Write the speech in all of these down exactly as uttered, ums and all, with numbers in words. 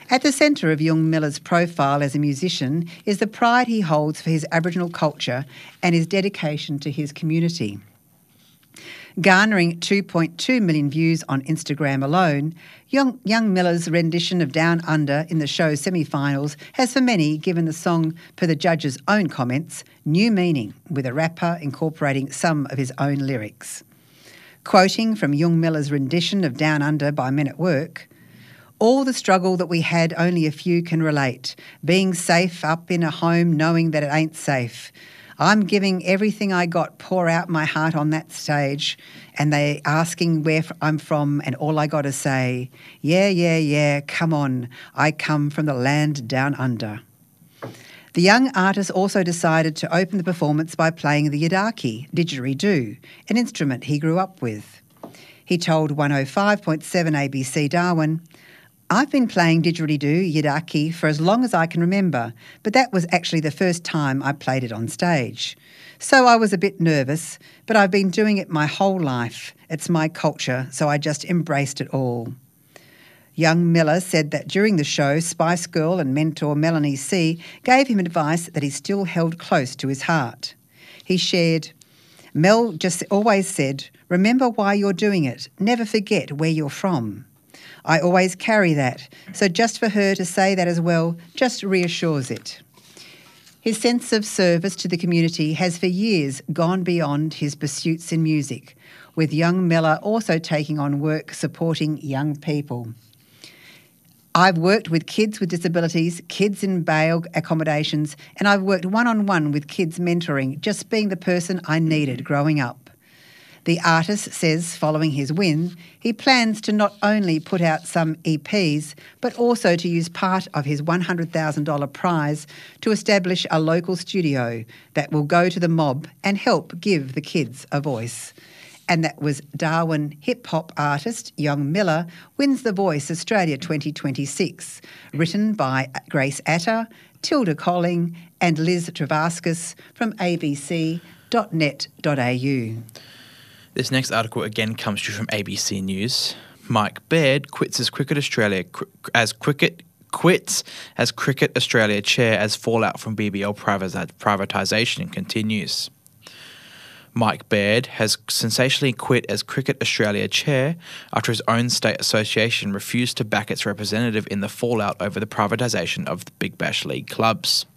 At the centre of young Miller's profile as a musician is the pride he holds for his Aboriginal culture and his dedication to his community. Garnering two point two million views on Instagram alone, young, young Miller's rendition of Down Under in the show's semi-finals has for many given the song, per the judge's own comments, new meaning, with a rapper incorporating some of his own lyrics. Quoting from young Miller's rendition of Down Under by Men at Work, "All the struggle that we had only a few can relate, being safe up in a home knowing that it ain't safe. I'm giving everything I got, pour out my heart on that stage, and they asking where I'm from, and all I got to say, yeah, yeah, yeah, come on, I come from the land down under." The young artist also decided to open the performance by playing the yidaki, didgeridoo, an instrument he grew up with. He told one oh five point seven A B C Darwin, "I've been playing didgeridoo, yidaki, for as long as I can remember, but that was actually the first time I played it on stage. So I was a bit nervous, but I've been doing it my whole life. It's my culture, so I just embraced it all." Young Miller said that during the show, Spice Girl and mentor Melanie C gave him advice that he still held close to his heart. He shared, "Mel just always said, remember why you're doing it, never forget where you're from. I always carry that, so just for her to say that as well just reassures it." His sense of service to the community has for years gone beyond his pursuits in music, with young Miller also taking on work supporting young people. "I've worked with kids with disabilities, kids in bail accommodations, and I've worked one-on-one with kids mentoring, just being the person I needed growing up." The artist says following his win, he plans to not only put out some E Ps, but also to use part of his one hundred thousand dollars prize to establish a local studio that will go to the mob and help give the kids a voice. And that was Darwin hip-hop artist Young Miller wins The Voice Australia twenty twenty-six, written by Grace Atter, Tilda Colling and Liz Travaskis from a b c dot net dot a u. This next article again comes to you from A B C News. Mike Baird quits as Cricket Australia as cricket quits as Cricket Australia chair as fallout from B B L privatisation continues. Mike Baird has sensationally quit as Cricket Australia chair after his own state association refused to back its representative in the fallout over the privatisation of the Big Bash League clubs.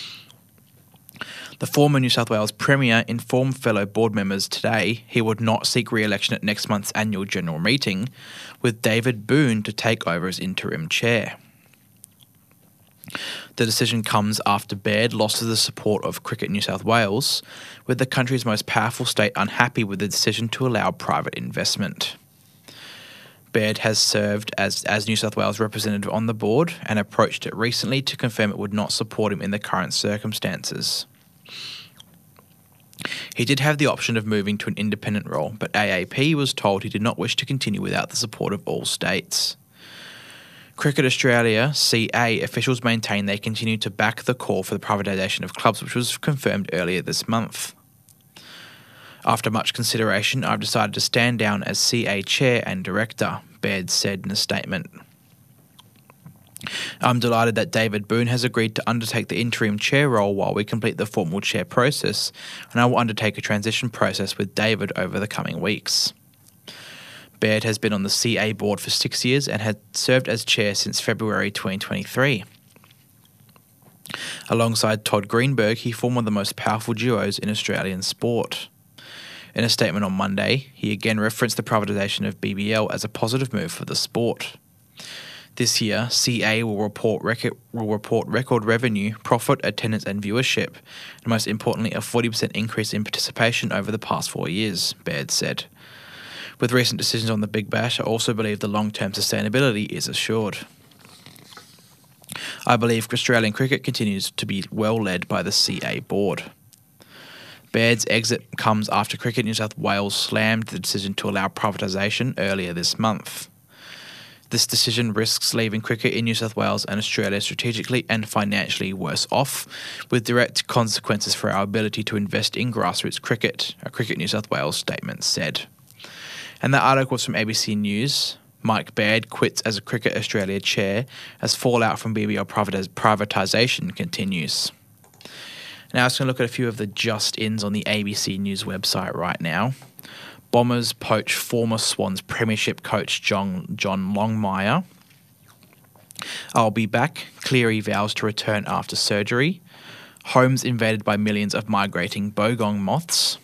The former New South Wales Premier informed fellow board members today he would not seek re-election at next month's annual general meeting, with David Boone to take over as interim chair. The decision comes after Baird lost the support of Cricket New South Wales, with the country's most powerful state unhappy with the decision to allow private investment. Baird has served as, as New South Wales representative on the board and approached it recently to confirm it would not support him in the current circumstances. He did have the option of moving to an independent role, but A A P was told he did not wish to continue without the support of all states. Cricket Australia C A officials maintain they continue to back the call for the privatisation of clubs, which was confirmed earlier this month. "After much consideration, I've decided to stand down as C A chair and director," Baird said in a statement. "I'm delighted that David Boone has agreed to undertake the interim chair role while we complete the formal chair process, and I will undertake a transition process with David over the coming weeks." Baird has been on the C A board for six years and had served as chair since February twenty twenty-three. Alongside Todd Greenberg, he formed one of the most powerful duos in Australian sport. In a statement on Monday, he again referenced the privatisation of B B L as a positive move for the sport. This year, C A will report record, will report record revenue, profit, attendance and viewership, and most importantly, a forty percent increase in participation over the past four years, Baird said. With recent decisions on the Big Bash, I also believe the long-term sustainability is assured. I believe Australian cricket continues to be well led by the C A board. Baird's exit comes after Cricket New South Wales slammed the decision to allow privatisation earlier this month. This decision risks leaving cricket in New South Wales and Australia strategically and financially worse off, with direct consequences for our ability to invest in grassroots cricket, a Cricket New South Wales statement said. And that article was from A B C News. Mike Baird quits as a Cricket Australia chair as fallout from B B L privatisation continues. Now, let's going to look at a few of the just-ins on the A B C News website right now. Bombers poach former Swans premiership coach John, John Longmire. I'll be back. Cleary vows to return after surgery. Homes invaded by millions of migrating bogong moths.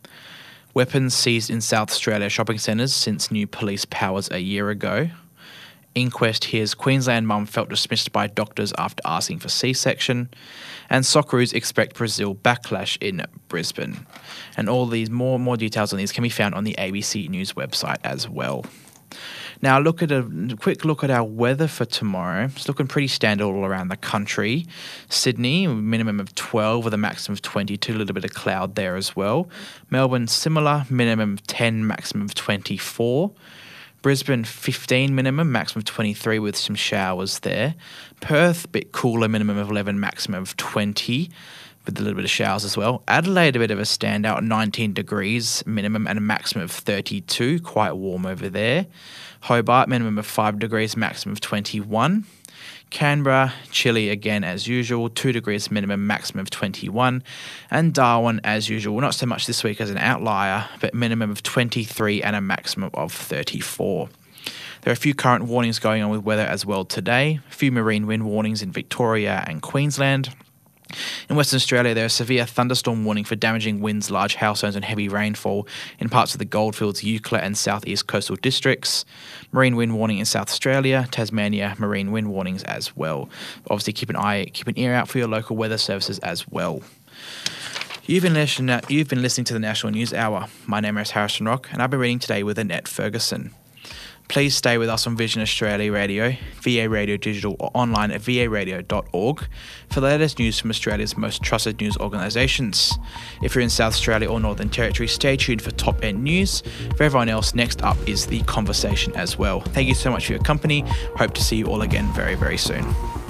Weapons seized in South Australia shopping centres since new police powers a year ago. Inquest hears Queensland mum felt dismissed by doctors after asking for C-section. And Socceroos expect Brazil backlash in Brisbane. And all these more more details on these can be found on the A B C News website as well. Now, look at a quick look at our weather for tomorrow. It's looking pretty standard all around the country. Sydney, minimum of twelve with a maximum of twenty-two, a little bit of cloud there as well. Melbourne, similar, minimum of ten, maximum of twenty-four. Brisbane, fifteen minimum, maximum of twenty-three with some showers there. Perth, a bit cooler, minimum of eleven, maximum of twenty with a little bit of showers as well. Adelaide, a bit of a standout, nineteen degrees minimum and a maximum of thirty-two, quite warm over there. Hobart, minimum of five degrees, maximum of twenty-one. Canberra, chilly again as usual, two degrees minimum, maximum of twenty-one. And Darwin, as usual, not so much this week as an outlier, but minimum of twenty-three and a maximum of thirty-four. There are a few current warnings going on with weather as well today. A few marine wind warnings in Victoria and Queensland. In Western Australia, there is a severe thunderstorm warning for damaging winds, large hailstones and heavy rainfall in parts of the Goldfields, Eucla and southeast coastal districts. Marine wind warning in South Australia, Tasmania, marine wind warnings as well. Obviously, keep an eye, keep an ear out for your local weather services as well. You've been, listening, you've been listening to the National News Hour. My name is Harrison Rock and I've been reading today with Annette Ferguson. Please stay with us on Vision Australia Radio, V A Radio Digital or online at v a radio dot org for the latest news from Australia's most trusted news organisations. If you're in South Australia or Northern Territory, stay tuned for Top End News. For everyone else, next up is The Conversation as well. Thank you so much for your company. Hope to see you all again very, very soon.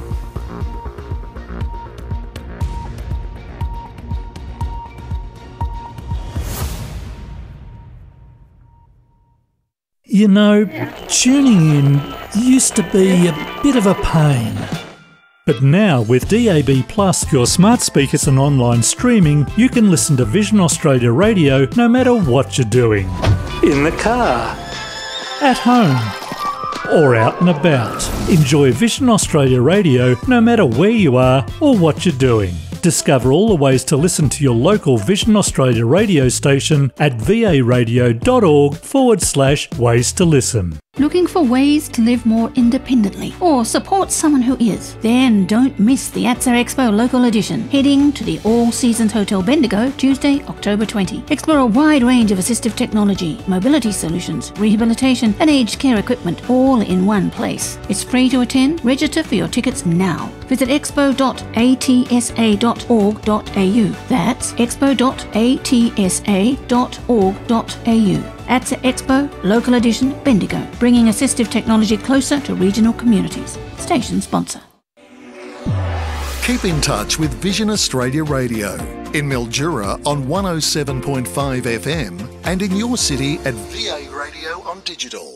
You know, tuning in used to be a bit of a pain. But now with D A B Plus, your smart speakers and online streaming, you can listen to Vision Australia Radio no matter what you're doing. In the car, at home, or out and about. Enjoy Vision Australia Radio no matter where you are or what you're doing. Discover all the ways to listen to your local Vision Australia radio station at v a radio dot org forward slash ways to listen. Looking for ways to live more independently or support someone who is? Then don't miss the A T S A Expo local edition, heading to the All Seasons Hotel Bendigo Tuesday, October twentieth. Explore a wide range of assistive technology, mobility solutions, rehabilitation and aged care equipment all in one place. It's free to attend. Register for your tickets now. Visit expo dot a t s a dot org dot a u. That's expo dot a t s a dot org dot a u. A T S A Expo Local Edition Bendigo, bringing assistive technology closer to regional communities. Station sponsor. Keep in touch with Vision Australia Radio in Mildura on one oh seven point five F M and in your city at V A Radio on digital.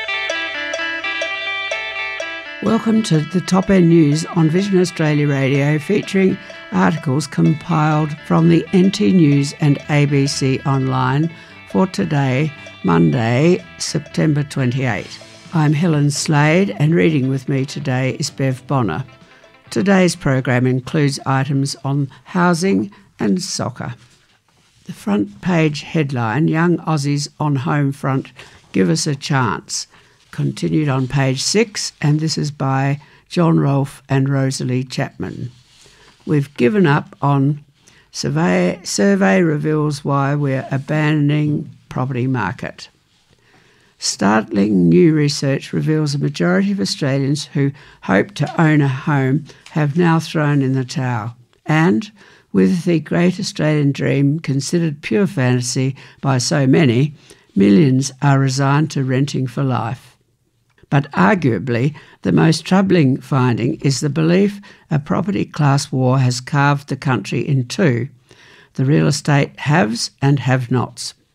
Welcome to the Top End News on Vision Australia Radio, featuring articles compiled from the N T News and A B C Online for today, Monday, September twenty-eighth. I'm Helen Slade and reading with me today is Bev Bonner. Today's program includes items on housing and soccer. The front page headline, Young Aussies on Home Front, Give Us a Chance, continued on page six, and this is by John Rolfe and Rosalie Chapman. We've given up on survey, survey reveals why we're abandoning property market. Startling new research reveals a majority of Australians who hope to own a home have now thrown in the towel. And with the great Australian dream considered pure fantasy by so many, millions are resigned to renting for life. But arguably, the most troubling finding is the belief a property class war has carved the country in two, the real estate haves and have-nots.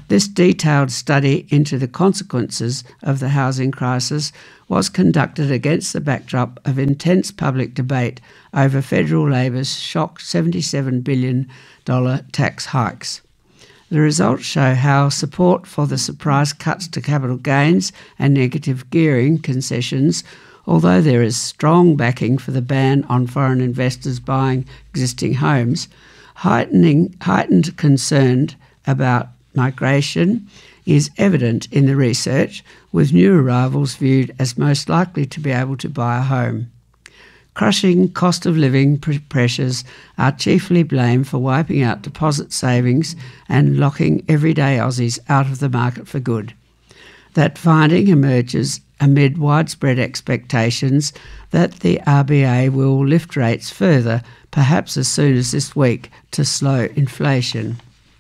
This detailed study into the consequences of the housing crisis was conducted against the backdrop of intense public debate over federal Labor's shock seventy-seven billion dollars tax hikes. The results show how support for the surprise cuts to capital gains and negative gearing concessions, although there is strong backing for the ban on foreign investors buying existing homes, heightening, heightened concern about migration is evident in the research, with new arrivals viewed as most likely to be able to buy a home. Crushing cost of living pressures are chiefly blamed for wiping out deposit savings and locking everyday Aussies out of the market for good. That finding emerges amid widespread expectations that the R B A will lift rates further, perhaps as soon as this week, to slow inflation.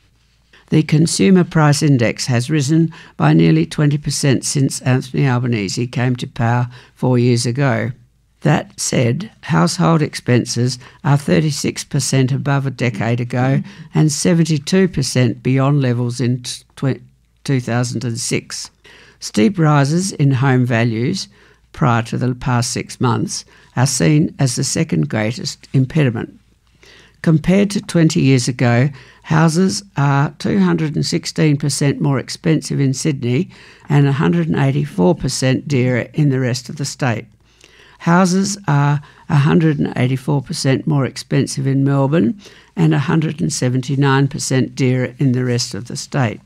The Consumer Price Index has risen by nearly twenty percent since Anthony Albanese came to power four years ago. That said, household expenses are thirty-six percent above a decade ago and seventy-two percent beyond levels in two thousand six. Steep rises in home values prior to the past six months are seen as the second greatest impediment. Compared to twenty years ago, houses are two hundred sixteen percent more expensive in Sydney and one hundred eighty-four percent dearer in the rest of the state. Houses are one hundred eighty-four percent more expensive in Melbourne and one hundred seventy-nine percent dearer in the rest of the state.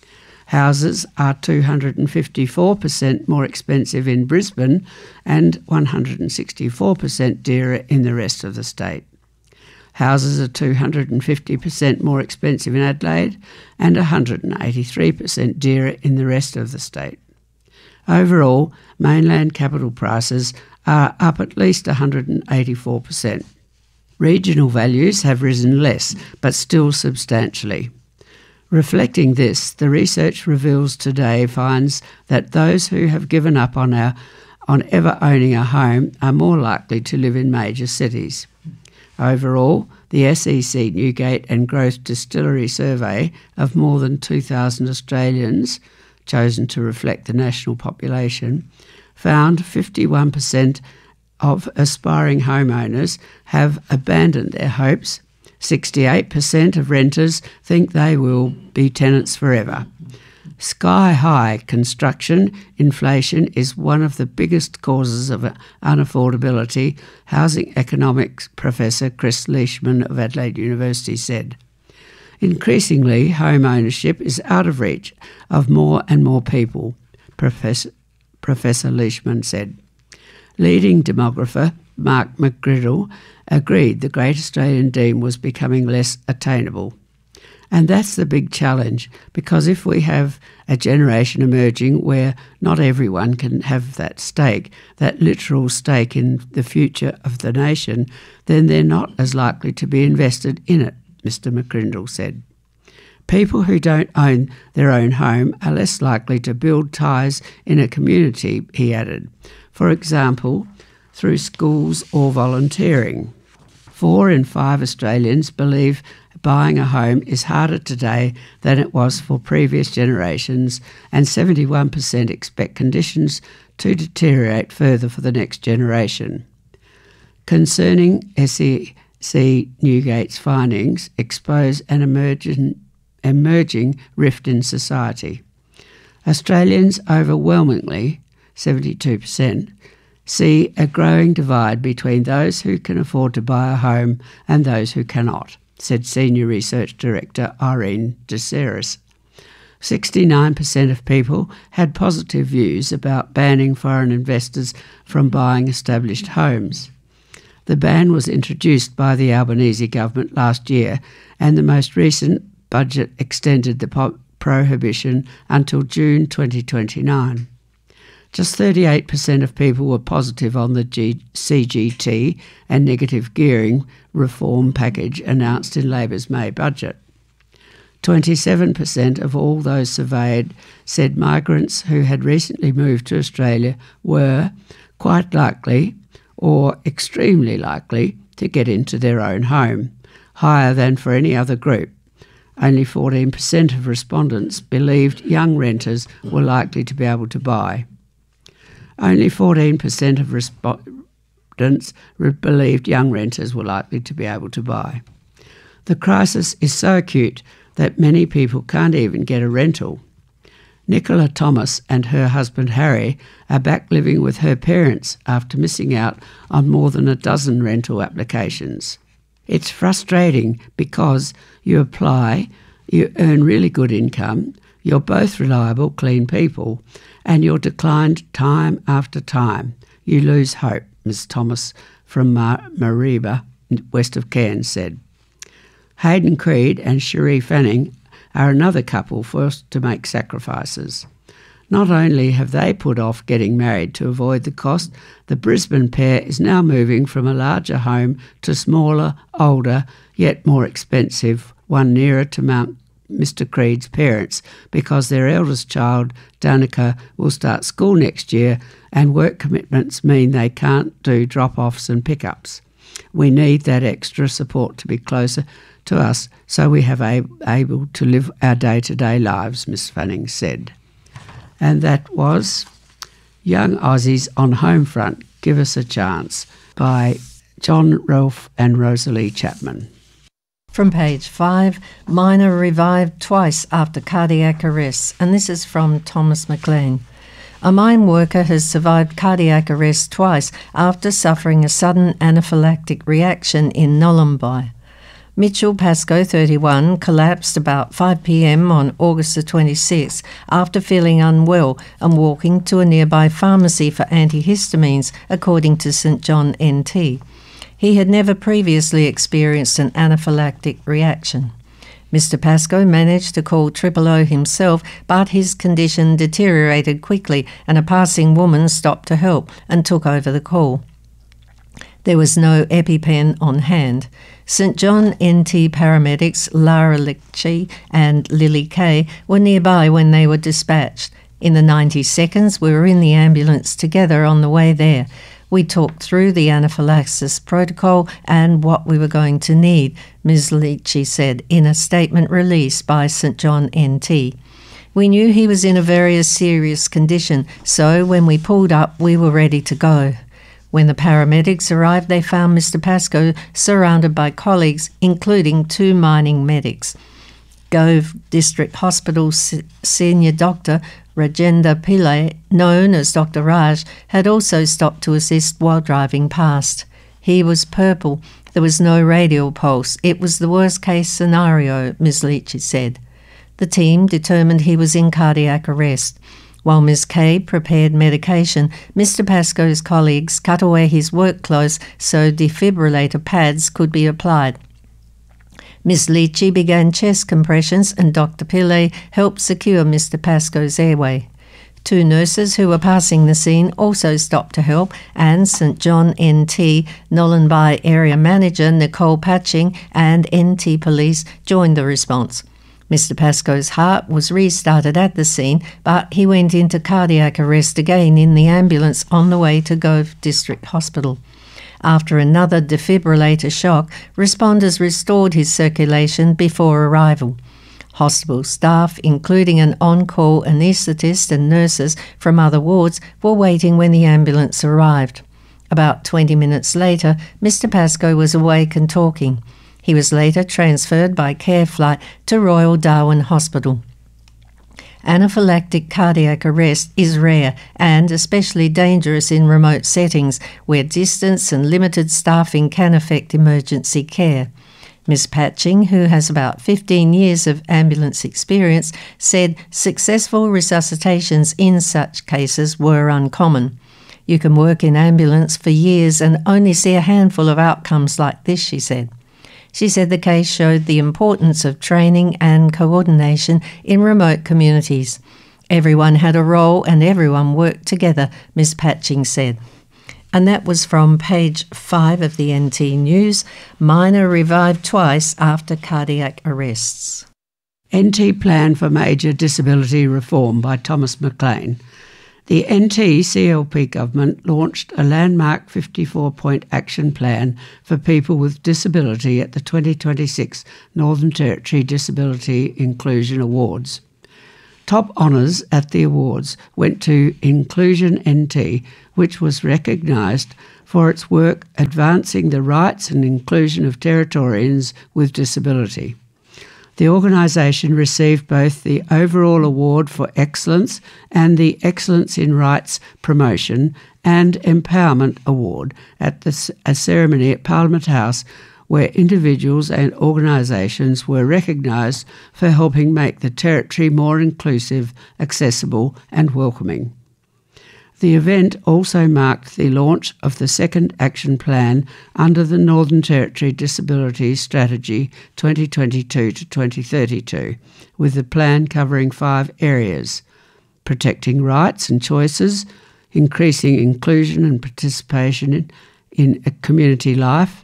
Houses are two hundred fifty-four percent more expensive in Brisbane and one hundred sixty-four percent dearer in the rest of the state. Houses are two hundred fifty percent more expensive in Adelaide and one hundred eighty-three percent dearer in the rest of the state. Overall, mainland capital prices are up at least one hundred eighty-four percent. Regional values have risen less, but still substantially. Reflecting this, the research reveals today finds that those who have given up on, our, on ever owning a home are more likely to live in major cities. Overall, the S E C Newgate and Growth Distillery survey of more than two thousand Australians, chosen to reflect the national population, found fifty-one percent of aspiring homeowners have abandoned their hopes. sixty-eight percent of renters think they will be tenants forever. Sky-high construction inflation is one of the biggest causes of unaffordability, housing economics professor Chris Leishman of Adelaide University said. Increasingly, home ownership is out of reach of more and more people, Professor, Professor Leishman said. Leading demographer Mark McGriddle agreed the Great Australian Dream was becoming less attainable. And that's the big challenge, because if we have a generation emerging where not everyone can have that stake, that literal stake in the future of the nation, then they're not as likely to be invested in it, Mister McGriddle said. People who don't own their own home are less likely to build ties in a community, he added. For example, through schools or volunteering. Four in five Australians believe buying a home is harder today than it was for previous generations, and seventy-one percent expect conditions to deteriorate further for the next generation. Concerning S E C Newgate's findings expose an emerging, emerging rift in society. Australians overwhelmingly, seventy-two percent, see a growing divide between those who can afford to buy a home and those who cannot, said Senior Research Director Irene DeSeris. sixty-nine percent of people had positive views about banning foreign investors from buying established homes. The ban was introduced by the Albanese government last year, and the most recent budget extended the po- prohibition until June twenty twenty-nine. Just thirty-eight percent of people were positive on the G- C G T and negative gearing reform package announced in Labor's May budget. twenty-seven percent of all those surveyed said migrants who had recently moved to Australia were quite likely or extremely likely to get into their own home, higher than for any other group. Only fourteen percent of respondents believed young renters were likely to be able to buy. Only fourteen percent of respondents believed young renters were likely to be able to buy. The crisis is so acute that many people can't even get a rental. Nicola Thomas and her husband Harry are back living with her parents after missing out on more than a dozen rental applications. It's frustrating because you apply, you earn really good income, you're both reliable, clean people, and you're declined time after time. You lose hope, Miss Thomas from Mar- Mariba, west of Cairns, said. Hayden Creed and Cherie Fanning are another couple forced to make sacrifices. Not only have they put off getting married to avoid the cost, the Brisbane pair is now moving from a larger home to smaller, older, yet more expensive, one nearer to Mount Mister Creed's parents, because their eldest child, Danica, will start school next year and work commitments mean they can't do drop-offs and pick-ups. We need that extra support to be closer to us so we have a- able to live our day-to-day lives, Miss Fanning said. And that was Young Aussies on Home Front, Give Us a Chance by John Ralph and Rosalie Chapman. From page five, miner revived twice after cardiac arrest, and this is from Thomas McLean. A mine worker has survived cardiac arrest twice after suffering a sudden anaphylactic reaction in Nhulunbuy. Mitchell Pascoe, thirty-one, collapsed about five p.m. on August the twenty-sixth after feeling unwell and walking to a nearby pharmacy for antihistamines, according to St John N T. He had never previously experienced an anaphylactic reaction. Mister Pascoe managed to call triple O himself, but his condition deteriorated quickly and a passing woman stopped to help and took over the call. There was no EpiPen on hand. St John N T paramedics Lara Licci and Lily Kay were nearby when they were dispatched. In the ninety seconds, we were in the ambulance together on the way there. We talked through the anaphylaxis protocol and what we were going to need, Miz Licci said in a statement released by St John N T. We knew he was in a very serious condition, so when we pulled up, we were ready to go. When the paramedics arrived, they found Mister Pascoe surrounded by colleagues, including two mining medics. Gove District Hospital senior doctor Rajendra Pillai, known as Doctor Raj, had also stopped to assist while driving past. He was purple. There was no radial pulse. It was the worst-case scenario, Miz Licci said. The team determined he was in cardiac arrest. While Miz Kay prepared medication, Mister Pascoe's colleagues cut away his work clothes so defibrillator pads could be applied. Miz Licci began chest compressions and Doctor Pillay helped secure Mister Pascoe's airway. Two nurses who were passing the scene also stopped to help, and St John N T Nhulunbuy area manager Nicole Patching and N T Police joined the response. Mister Pascoe's heart was restarted at the scene, but he went into cardiac arrest again in the ambulance on the way to Gove District Hospital. After another defibrillator shock, responders restored his circulation before arrival. Hospital staff, including an on-call anaesthetist and nurses from other wards, were waiting when the ambulance arrived. About twenty minutes later, Mister Pascoe was awake and talking. He was later transferred by care flight to Royal Darwin Hospital. Anaphylactic cardiac arrest is rare and especially dangerous in remote settings where distance and limited staffing can affect emergency care. Miz Patching, who has about fifteen years of ambulance experience, said successful resuscitations in such cases were uncommon. You can work in ambulance for years and only see a handful of outcomes like this, she said. She said the case showed the importance of training and coordination in remote communities. Everyone had a role and everyone worked together, Miz Patching said. And that was from page five of the N T News. Miner revived twice after cardiac arrests. N T Plan for Major Disability Reform by Thomas McLean. The N T C L P government launched a landmark fifty-four point action plan for people with disability at the twenty twenty-six Northern Territory Disability Inclusion Awards. Top honours at the awards went to Inclusion N T, which was recognised for its work advancing the rights and inclusion of Territorians with disability. The organisation received both the Overall Award for Excellence and the Excellence in Rights Promotion and Empowerment Award at the, a ceremony at Parliament House, where individuals and organisations were recognised for helping make the Territory more inclusive, accessible and welcoming. The event also marked the launch of the second action plan under the Northern Territory Disability Strategy twenty twenty-two to twenty thirty-two, with the plan covering five areas: protecting rights and choices, increasing inclusion and participation in, in community life,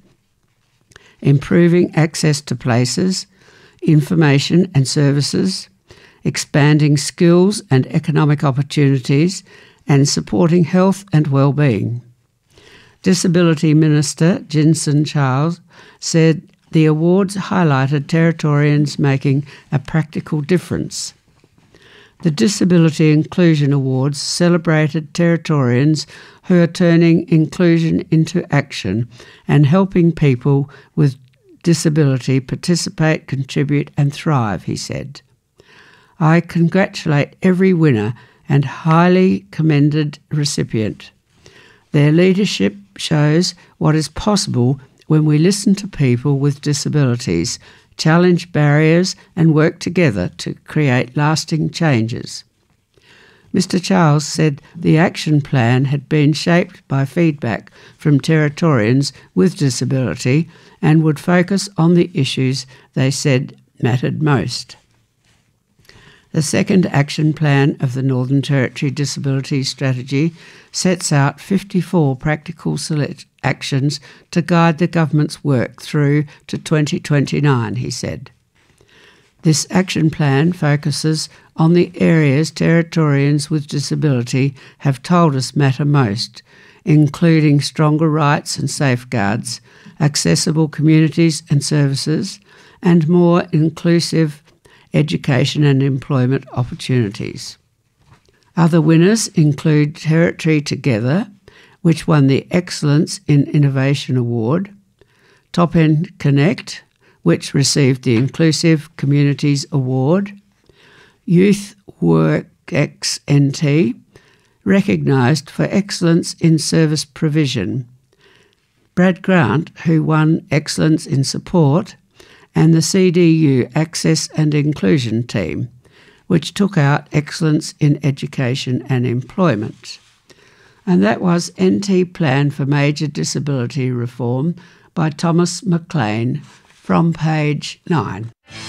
improving access to places, information and services, expanding skills and economic opportunities, and supporting health and well-being. Disability Minister Jinson Charles said the awards highlighted Territorians making a practical difference. The Disability Inclusion Awards celebrated Territorians who are turning inclusion into action and helping people with disability participate, contribute and thrive, he said. I congratulate every winner and highly commended recipient. Their leadership shows what is possible when we listen to people with disabilities, challenge barriers and work together to create lasting changes. Mister Charles said the action plan had been shaped by feedback from Territorians with disability and would focus on the issues they said mattered most. The second action plan of the Northern Territory Disability Strategy sets out fifty-four practical select actions to guide the government's work through to twenty twenty-nine, he said. This action plan focuses on the areas Territorians with disability have told us matter most, including stronger rights and safeguards, accessible communities and services, and more inclusive education and employment opportunities. Other winners include Territory Together, which won the Excellence in Innovation Award, Top End Connect, which received the Inclusive Communities Award, Youth Work X N T, recognised for excellence in service provision, Brad Grant, who won Excellence in Support, and the C D U Access and Inclusion Team, which took out Excellence in Education and Employment. And that was N T Plan for Major Disability Reform by Thomas McLean from page nine.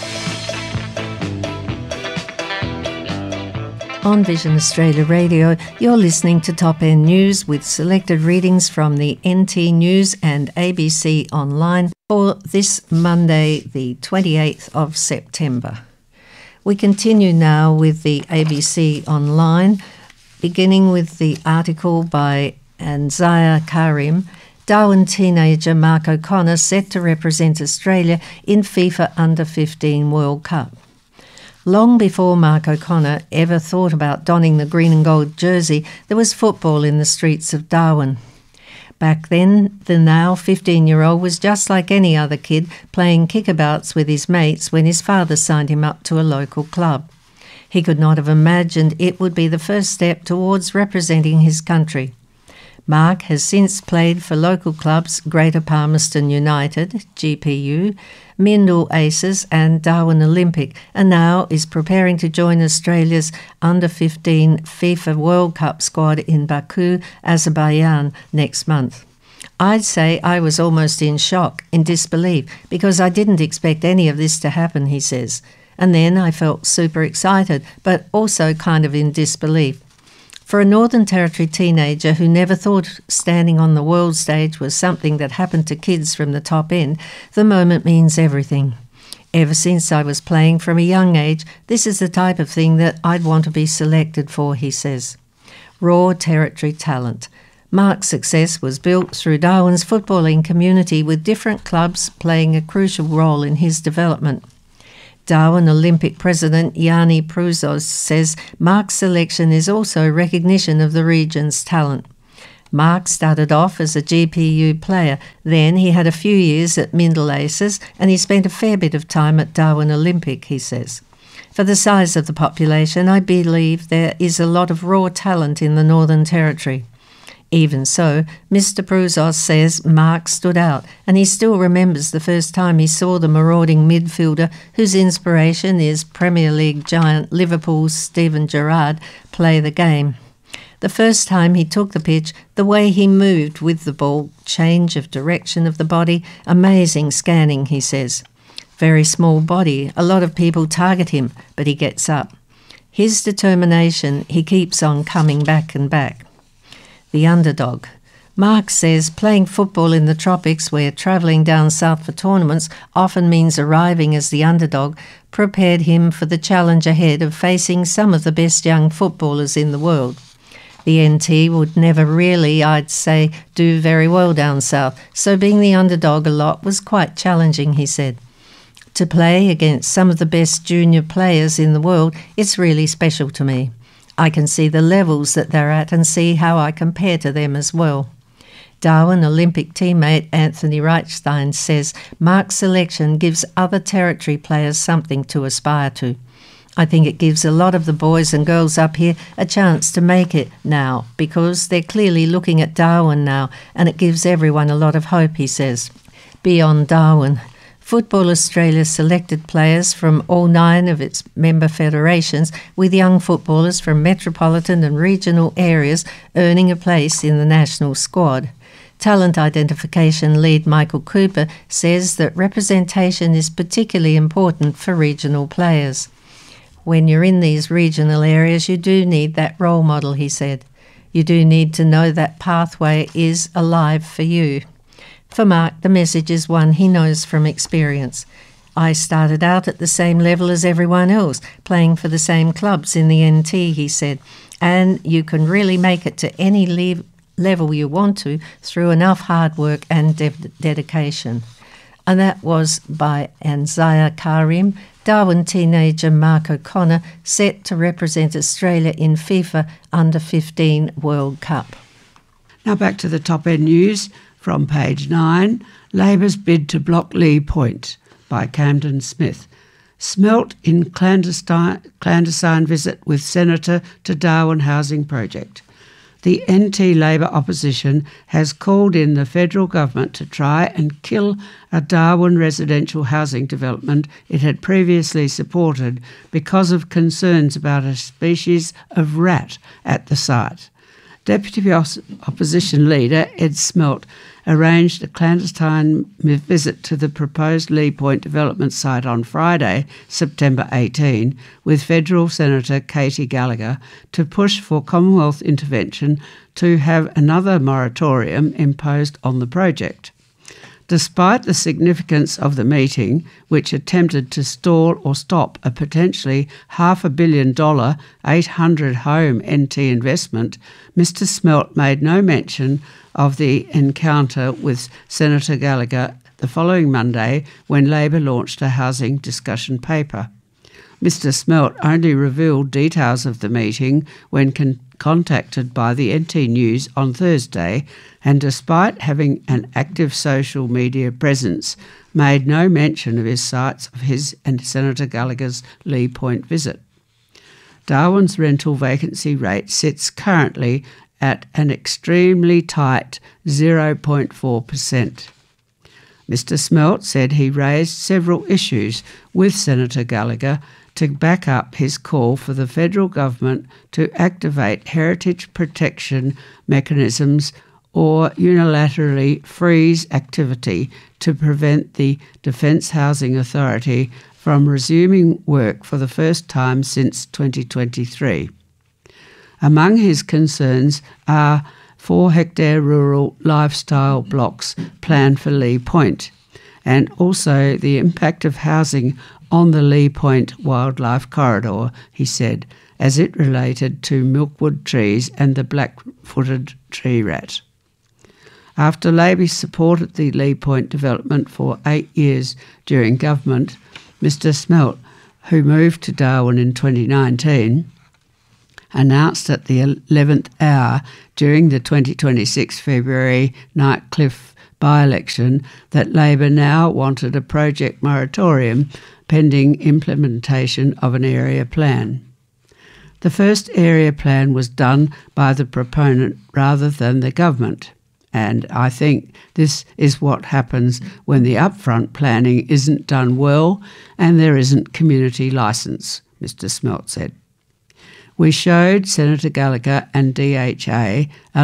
On Vision Australia Radio, you're listening to Top End News with selected readings from the N T News and A B C Online for this Monday, the twenty-eighth of September. We continue now with the A B C Online, beginning with the article by Anzaya Karim, Darwin teenager Mark O'Connor set to represent Australia in FIFA Under fifteen World Cup. Long before Mark O'Connor ever thought about donning the green and gold jersey, there was football in the streets of Darwin. Back then, the now fifteen-year-old was just like any other kid playing kickabouts with his mates when his father signed him up to a local club. He could not have imagined it would be the first step towards representing his country. Mark has since played for local clubs Greater Palmerston United, G P U, Mindil Aces and Darwin Olympic, and now is preparing to join Australia's Under fifteen FIFA World Cup squad in Baku, Azerbaijan next month. I'd say I was almost in shock, in disbelief, because I didn't expect any of this to happen, he says. And then I felt super excited, but also kind of in disbelief. For a Northern Territory teenager who never thought standing on the world stage was something that happened to kids from the top end, the moment means everything. Ever since I was playing from a young age, this is the type of thing that I'd want to be selected for, he says. raw territory talent. Mark's success was built through Darwin's footballing community, with different clubs playing a crucial role in his development. Darwin Olympic president Yanni Prouzos says Mark's selection is also recognition of the region's talent. Mark started off as a G P U player, then he had a few years at Mindel Aces, and he spent a fair bit of time at Darwin Olympic, he says. For the size of the population, I believe there is a lot of raw talent in the Northern Territory. Even so, Mister Prouzos says Mark stood out, and he still remembers the first time he saw the marauding midfielder whose inspiration is Premier League giant Liverpool's Steven Gerrard play the game. The first time he took the pitch, the way he moved with the ball, change of direction of the body, amazing scanning, he says. Very small body, a lot of people target him, but he gets up. His determination, he keeps on coming back and back. The underdog. Mark says playing football in the tropics, where travelling down south for tournaments often means arriving as the underdog, prepared him for the challenge ahead of facing some of the best young footballers in the world. The N T would never really, I'd say, do very well down south, so being the underdog a lot was quite challenging, he said. To play against some of the best junior players in the world, it's really special to me. I can see the levels that they're at and see how I compare to them as well. Darwin Olympic teammate Anthony Reichstein says Mark's selection gives other territory players something to aspire to. I think it gives a lot of the boys and girls up here a chance to make it now, because they're clearly looking at Darwin now, and it gives everyone a lot of hope, he says. Beyond Darwin, Football Australia selected players from all nine of its member federations, with young footballers from metropolitan and regional areas earning a place in the national squad. Talent identification lead Michael Cooper says that representation is particularly important for regional players. When you're in these regional areas, you do need that role model, he said. You do need to know that pathway is alive for you. For Mark, the message is one he knows from experience. I started out at the same level as everyone else, playing for the same clubs in the N T, he said, and you can really make it to any le- level you want to through enough hard work and de- dedication. And that was by Anzaya Karim, Darwin teenager Mark O'Connor, set to represent Australia in FIFA under fifteen World Cup. Now back to the top end news. From page nine, Labor's bid to block Lee Point by Camden Smith. Smelt in clandestine, clandestine visit with Senator to Darwin Housing Project. The N T Labor opposition has called in the federal government to try and kill a Darwin residential housing development it had previously supported because of concerns about a species of rat at the site. Deputy Opposition Leader Ed Smelt arranged a clandestine visit to the proposed Lee Point development site on Friday, September eighteenth, with Federal Senator Katie Gallagher to push for Commonwealth intervention to have another moratorium imposed on the project. Despite the significance of the meeting, which attempted to stall or stop a potentially half a billion dollar, eight hundred home N T investment, Mister Smelt made no mention of the encounter with Senator Gallagher the following Monday when Labor launched a housing discussion paper. Mister Smelt only revealed details of the meeting when con- contacted by the N T News on Thursday, and despite having an active social media presence, made no mention of his sights of his and Senator Gallagher's Lee Point visit. Darwin's rental vacancy rate sits currently at an extremely tight zero point four percent. Mister Smelt said he raised several issues with Senator Gallagher to back up his call for the federal government to activate heritage protection mechanisms or unilaterally freeze activity to prevent the Defence Housing Authority from resuming work for the first time since twenty twenty-three. Among his concerns are four-hectare rural lifestyle blocks planned for Lee Point, and also the impact of housing on the Lee Point Wildlife Corridor, he said, as it related to milkwood trees and the black-footed tree rat. After Labor supported the Lee Point development for eight years during government, Mister Smelt, who moved to Darwin in twenty nineteen, announced at the eleventh hour during the twenty twenty-six February Nightcliff by-election that Labor now wanted a project moratorium pending implementation of an area plan. The first area plan was done by the proponent rather than the government. And I think this is what happens when the upfront planning isn't done well and there isn't community licence, Mister Smelt said. We showed Senator Gallagher and D H A a